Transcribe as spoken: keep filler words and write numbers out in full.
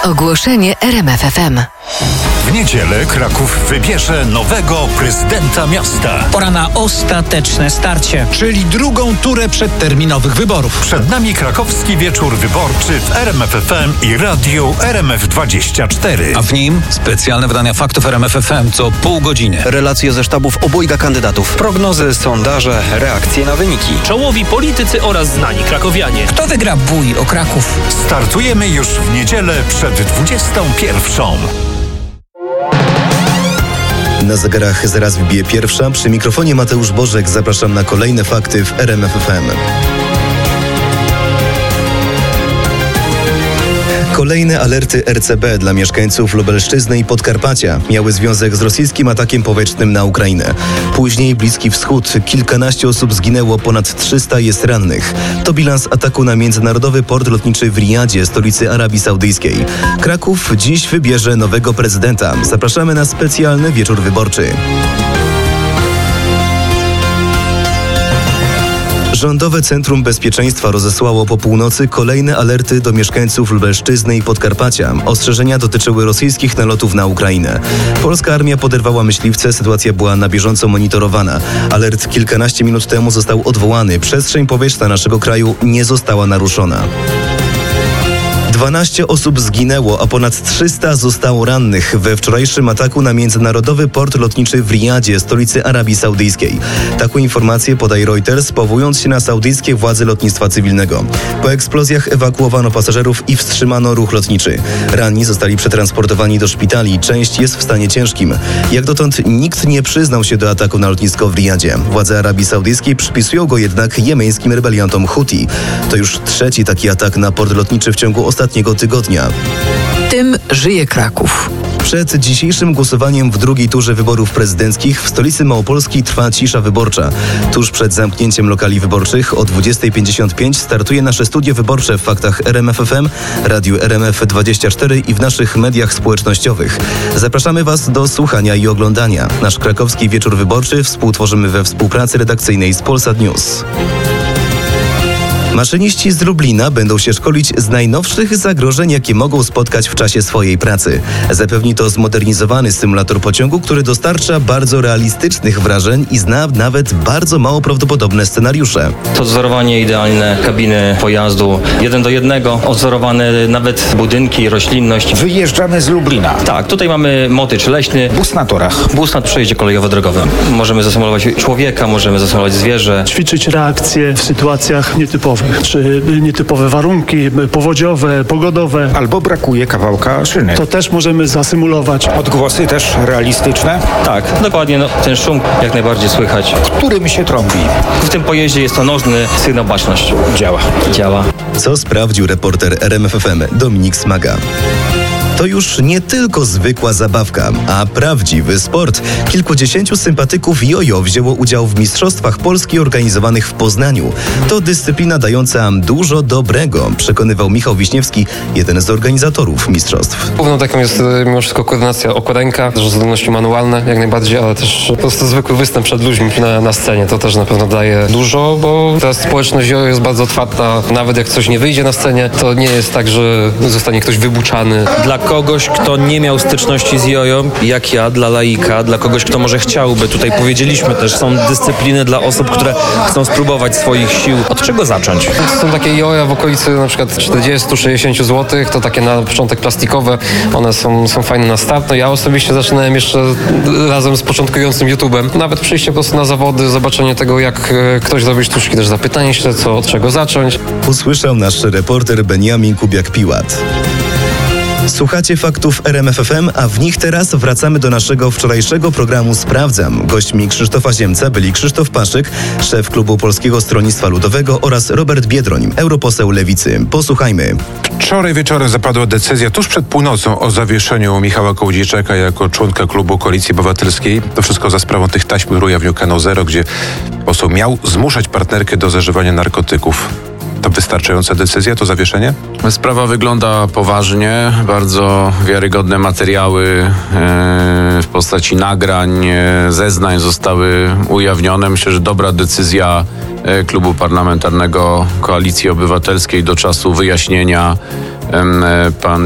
Ogłoszenie R M F F M. W niedzielę Kraków wybierze nowego prezydenta miasta. Pora na ostateczne starcie. Czyli drugą turę przedterminowych wyborów. Przed nami krakowski wieczór wyborczy w R M F F M i radiu R M F dwadzieścia cztery. A w nim specjalne wydania faktów R M F F M co pół godziny. Relacje ze sztabów obojga kandydatów. Prognozy, sondaże, reakcje na wyniki. Czołowi politycy oraz znani krakowianie. Kto wygra bój o Kraków? Startujemy już w niedzielę przed dwudziestą pierwszą. Na zegarach zaraz wbije pierwsza. Przy mikrofonie Mateusz Bożek. Zapraszam na kolejne fakty w R M F F M. Kolejne alerty R C B dla mieszkańców Lubelszczyzny i Podkarpacia miały związek z rosyjskim atakiem powietrznym na Ukrainę. Później Bliski Wschód. Kilkanaście osób zginęło, ponad trzysta jest rannych. To bilans ataku na międzynarodowy port lotniczy w Riyadzie, stolicy Arabii Saudyjskiej. Kraków dziś wybierze nowego prezydenta. Zapraszamy na specjalny wieczór wyborczy. Rządowe Centrum Bezpieczeństwa rozesłało po północy kolejne alerty do mieszkańców Lubelszczyzny i Podkarpacia. Ostrzeżenia dotyczyły rosyjskich nalotów na Ukrainę. Polska armia poderwała myśliwce, sytuacja była na bieżąco monitorowana. Alert kilkanaście minut temu został odwołany. Przestrzeń powietrzna naszego kraju nie została naruszona. dwanaście osób zginęło, a ponad trzysta zostało rannych we wczorajszym ataku na międzynarodowy port lotniczy w Riyadzie, stolicy Arabii Saudyjskiej. Taką informację podaje Reuters, powołując się na saudyjskie władze lotnictwa cywilnego. Po eksplozjach ewakuowano pasażerów i wstrzymano ruch lotniczy. Ranni zostali przetransportowani do szpitali. Część jest w stanie ciężkim. Jak dotąd nikt nie przyznał się do ataku na lotnisko w Riyadzie. Władze Arabii Saudyjskiej przypisują go jednak jemeńskim rebeliantom Huti. To już trzeci taki atak na port lotniczy w ciągu ostatnich ostatniego tygodnia. Tym żyje Kraków. Przed dzisiejszym głosowaniem w drugiej turze wyborów prezydenckich w stolicy Małopolski trwa cisza wyborcza. Tuż przed zamknięciem lokali wyborczych o dwudziesta pięćdziesiąt pięć startuje nasze studio wyborcze w faktach R M F F M, radiu R M F dwadzieścia cztery i w naszych mediach społecznościowych. Zapraszamy Was do słuchania i oglądania. Nasz krakowski wieczór wyborczy współtworzymy we współpracy redakcyjnej z Polsat News. Maszyniści z Lublina będą się szkolić z najnowszych zagrożeń, jakie mogą spotkać w czasie swojej pracy. Zapewni to zmodernizowany symulator pociągu, który dostarcza bardzo realistycznych wrażeń i zna nawet bardzo mało prawdopodobne scenariusze. To odzorowanie idealne kabiny pojazdu, jeden do jednego, odzorowane nawet budynki, roślinność. Wyjeżdżamy z Lublina. Tak, tutaj mamy motycz leśny. Bus na torach. Bus na przejeździe kolejowo-drogowym. Możemy zasymulować człowieka, możemy zasymulować zwierzę. Ćwiczyć reakcje w sytuacjach nietypowych. Czy nietypowe warunki powodziowe, pogodowe. Albo brakuje kawałka szyny. To też możemy zasymulować. Odgłosy też realistyczne? Tak, dokładnie. No, ten szum jak najbardziej słychać. Którym się trąbi? W tym pojeździe jest to nożny sygnał baczność. Działa. Działa. Co sprawdził reporter R M F F M Dominik Smaga. To już nie tylko zwykła zabawka, a prawdziwy sport. Kilkudziesięciu sympatyków jojo wzięło udział w Mistrzostwach Polski organizowanych w Poznaniu. To dyscyplina dająca dużo dobrego, przekonywał Michał Wiśniewski, jeden z organizatorów mistrzostw. Główną taką jest mimo wszystko koordynacja oko ręka, też zdolności manualne jak najbardziej, ale też po prostu zwykły występ przed ludźmi na, na scenie. To też na pewno daje dużo, bo ta społeczność jojo jest bardzo otwarta. Nawet jak coś nie wyjdzie na scenie, to nie jest tak, że zostanie ktoś wybuczany. Dla kogoś, kto nie miał styczności z jojo, jak ja, dla laika, dla kogoś, kto może chciałby, tutaj powiedzieliśmy też, są dyscypliny dla osób, które chcą spróbować swoich sił. Od czego zacząć? Są takie joja w okolicy na przykład czterdzieści do sześćdziesięciu złotych, to takie na początek plastikowe, one są, są fajne na start. No ja osobiście zaczynałem jeszcze razem z początkującym YouTube'em. Nawet przyjście po prostu na zawody, zobaczenie tego, jak ktoś robi sztuczki, też zapytanie się, co, od czego zacząć. Usłyszał nasz reporter Beniamin Kubiak-Piłat. Słuchacie faktów R M F F M, a w nich teraz wracamy do naszego wczorajszego programu Sprawdzam. Gośćmi Krzysztofa Ziemca byli Krzysztof Paszyk, szef klubu Polskiego Stronnictwa Ludowego oraz Robert Biedroń, europoseł Lewicy. Posłuchajmy. Wczoraj wieczorem zapadła decyzja tuż przed północą o zawieszeniu Michała Kołodziejczaka jako członka klubu Koalicji Obywatelskiej. To wszystko za sprawą tych taśm Rujawniu Kanał Zero, gdzie poseł miał zmuszać partnerkę do zażywania narkotyków. To wystarczająca decyzja, to zawieszenie? Sprawa wygląda poważnie. Bardzo wiarygodne materiały e, w postaci nagrań, e, zeznań zostały ujawnione. Myślę, że dobra decyzja e, Klubu Parlamentarnego Koalicji Obywatelskiej do czasu wyjaśnienia. E, pan